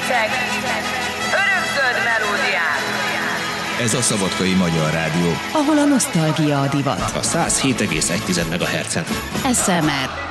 Éneksek, örökzöld melódiát. Ez a Szabadkai Magyar Rádió, ahol a nosztalgia a divat. A 107,1 MHz-en. SMR